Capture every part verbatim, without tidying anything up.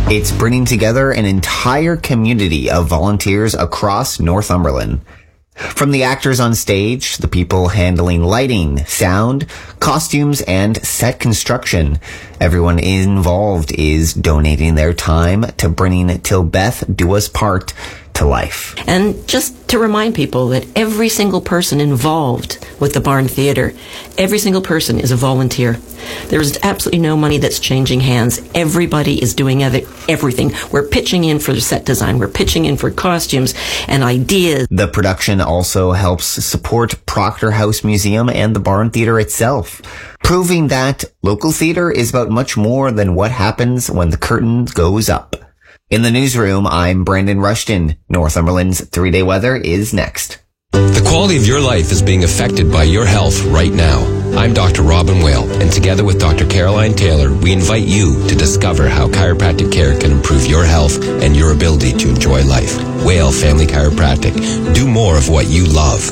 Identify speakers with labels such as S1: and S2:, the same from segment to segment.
S1: It's bringing together an entire community of volunteers across Northumberland. From the actors on stage, the people handling lighting, sound, costumes, and set construction, everyone involved is donating their time to bringing Till Beth Do Us Part to life.
S2: And just to remind people that every single person involved with the Barn Theatre, every single person is a volunteer. There is absolutely no money that's changing hands. Everybody is doing everything. We're pitching in for set design. We're pitching in for costumes and ideas.
S1: The production also helps support Proctor House Museum and the Barn Theatre itself, proving that local theatre is about much more than what happens when the curtain goes up. In the newsroom, I'm Brandon Rushton. Northumberland's three-day weather is next.
S3: The quality of your life is being affected by your health right now. I'm Doctor Robin Whale, and together with Doctor Caroline Taylor, we invite you to discover how chiropractic care can improve your health and your ability to enjoy life. Whale Family Chiropractic. Do more of what you love.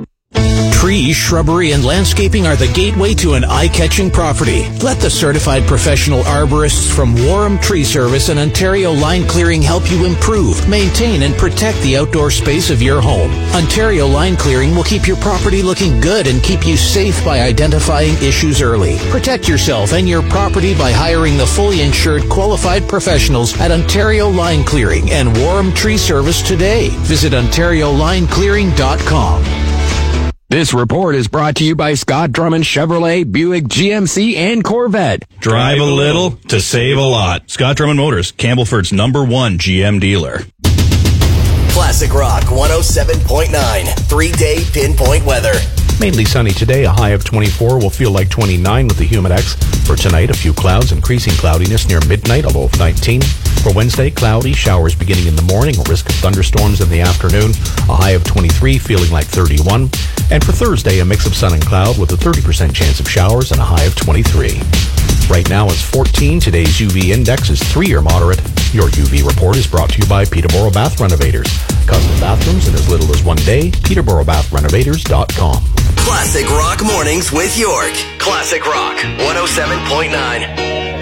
S4: Trees, shrubbery, and landscaping are the gateway to an eye-catching property. Let the certified professional arborists from Warham Tree Service and Ontario Line Clearing help you improve, maintain, and protect the outdoor space of your home. Ontario Line Clearing will keep your property looking good and keep you safe by identifying issues early. Protect yourself and your property by hiring the fully insured qualified professionals at Ontario Line Clearing and Warham Tree Service today. Visit ontario line clearing dot com.
S5: This report is brought to you by Scott Drummond Chevrolet, Buick, G M C, and Corvette.
S6: Drive a little to save a lot. Scott Drummond Motors, Campbellford's number one G M dealer.
S7: Classic Rock one oh seven point nine. Three-day pinpoint weather.
S8: Mainly sunny today, a high of twenty-four, will feel like twenty-nine with the Humidex. For tonight, a few clouds, increasing cloudiness near midnight, a low of nineteen. For Wednesday, cloudy, showers beginning in the morning, a risk of thunderstorms in the afternoon, a high of twenty-three, feeling like thirty-one. And for Thursday, a mix of sun and cloud with a thirty percent chance of showers and a high of twenty-three. Right now it's fourteen. Today's U V index is three or moderate. Your U V report is brought to you by Peterborough Bath Renovators. Custom bathrooms in as little as one day. Peterborough Bath Renovators dot com.
S7: Classic Rock Mornings with York. Classic Rock one oh seven point nine.